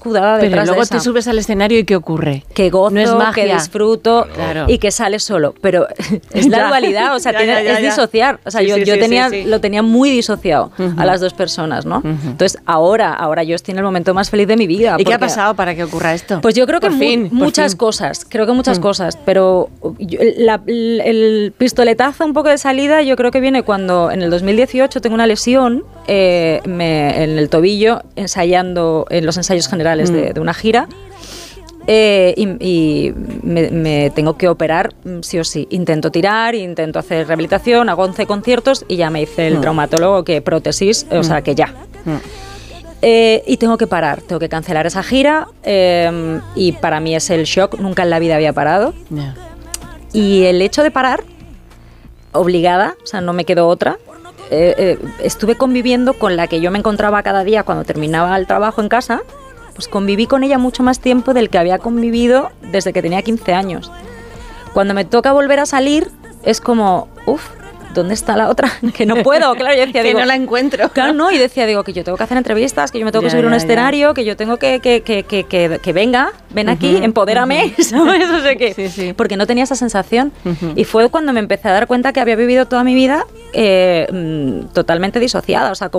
escudada detrás de esa. Pero luego te subes al escenario y ¿qué ocurre? Que gozo, no es magia. que disfruto, claro. y que sales solo. Pero es la dualidad, o sea, es disociar. O sea, yo lo tenía muy disociado a las dos personas, ¿no? Entonces, ahora yo estoy en el momento más feliz de mi vida. ¿Y qué ha pasado para que ocurra esto? Pues yo creo que muchas cosas, pero el pistoletazo un poco de salida yo creo que viene cuando en el 2018 tengo una lesión en el tobillo ensayando en los ensayos generales de una gira. Y me tengo que operar sí o sí. Intento tirar, intento hacer rehabilitación, hago 11 conciertos y ya me dice el traumatólogo que prótesis, o sea, que ya. Y tengo que parar, tengo que cancelar esa gira y para mí es el shock, nunca en la vida había parado. Y el hecho de parar, obligada, o sea, no me quedó otra. Estuve conviviendo con la que yo me encontraba cada día cuando terminaba el trabajo en casa. Pues conviví con ella mucho más tiempo del que había convivido desde que tenía 15 años. Cuando me toca volver a salir, es como, ¿dónde está la otra? Que no puedo, claro, yo decía, que no la encuentro. Claro, no, y decía, que yo tengo que hacer entrevistas, que yo me tengo que subir a un escenario, que yo tengo que ven aquí, empodérame, ¿sabes? O sea que, sí. porque no tenía esa sensación. Y fue cuando me empecé a dar cuenta que había vivido toda mi vida totalmente disociada, o sea,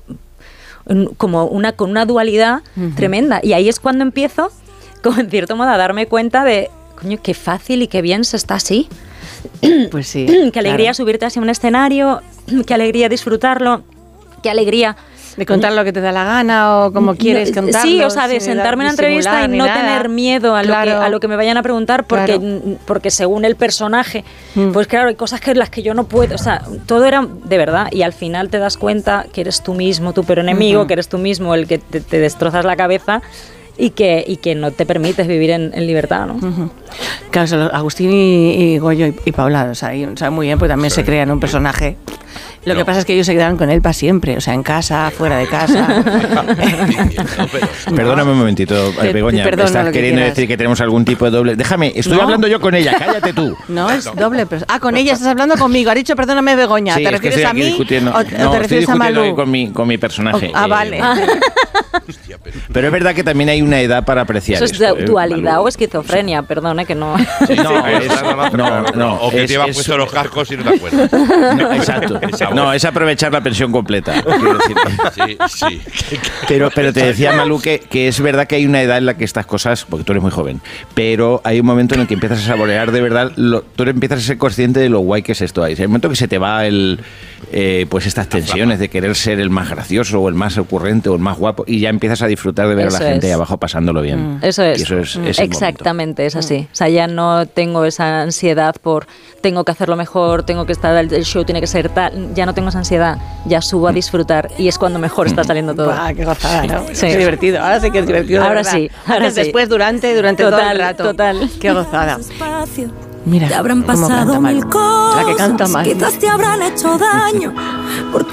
con una dualidad tremenda. Y ahí es cuando empiezo, como en cierto modo, a darme cuenta de, coño, qué fácil y qué bien se está así. Pues sí. Qué alegría subirte así a un escenario, qué alegría disfrutarlo, qué alegría de contar lo que te da la gana o como quieres contarlo. Sí, o sea, de sentarme en una entrevista y no tener miedo a lo que me vayan a preguntar porque según el personaje, pues claro, hay cosas que las que yo no puedo, o sea, todo era de verdad y al final te das cuenta que eres tú mismo, tu peor enemigo, que eres tú mismo el que te destrozas la cabeza y que no te permites vivir en libertad, ¿no? Claro, Agustín y Goyo y Paula, o sea, saben muy bien, pues también se crean un personaje. Lo que pasa es que ellos se quedaron con él para siempre, o sea, en casa, fuera de casa. Perdóname un momentito, Begoña, ¿estás queriendo decir que tenemos algún tipo de doble? Déjame, estoy hablando yo con ella, cállate tú. No, es doble. Con ella estás hablando conmigo. Ha dicho, perdóname, Begoña, sí, ¿te refieres a mí o te refieres a Malú? Con mi personaje. Vale. Pero es verdad que también hay una edad para apreciar eso. Eso es dualidad o esquizofrenia, perdone que no. Sí, no. O que te llevas puesto los cascos y no te acuerdas. No, exacto. No, es aprovechar la pensión completa. Sí. Pero te decía, Malú, que es verdad que hay una edad en la que estas cosas, porque tú eres muy joven, pero hay un momento en el que empiezas a saborear de verdad, tú empiezas a ser consciente de lo guay que es esto. Hay un momento que se te va pues estas tensiones de querer ser el más gracioso o el más ocurrente o el más guapo y ya empiezas a disfrutar de ver a la gente ahí abajo pasándolo bien. Eso es. Y eso es exactamente, es así. O sea, ya no tengo esa ansiedad por tengo que hacerlo mejor, tengo que estar, el show tiene que ser tal, ya no tengo esa ansiedad, ya subo a disfrutar y es cuando mejor está saliendo todo. Qué gozada, ¿no? Sí. Qué divertido, ahora sí que es divertido. Ahora sí. Después, durante todo el rato. Total. Qué gozada. Mira, te habrán pasado mil cosas, la que canta mal. Quizás te habrán hecho daño.